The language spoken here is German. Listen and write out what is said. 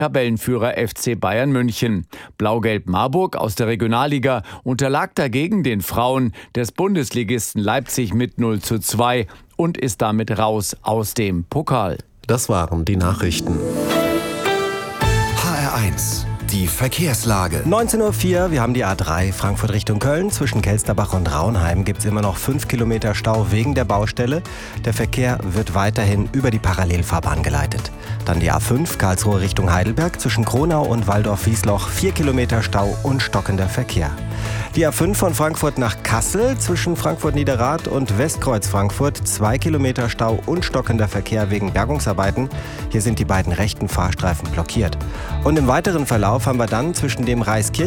Tabellenführer FC Bayern München. Blau-Gelb Marburg aus der Regionalliga unterlag dagegen den Frauen des Bundesligisten Leipzig mit 0:2 und ist damit raus aus dem Pokal. Das waren die Nachrichten. HR1, die Verkehrslage. 19:04 Uhr, wir haben die A3 Frankfurt Richtung Köln. Zwischen Kelsterbach und Raunheim gibt es immer noch 5 Kilometer Stau wegen der Baustelle. Der Verkehr wird weiterhin über die Parallelfahrbahn geleitet. Dann die A5 Karlsruhe Richtung Heidelberg. Zwischen Kronau und Waldorf-Wiesloch 4 Kilometer Stau und stockender Verkehr. Die A5 von Frankfurt nach Kassel. Zwischen Frankfurt-Niederrad und Westkreuz Frankfurt 2 Kilometer Stau und stockender Verkehr wegen Bergungsarbeiten. Hier sind die beiden rechten Fahrstreifen blockiert. Und im weiteren Verlauf haben wir dann zwischen dem Reiskirchen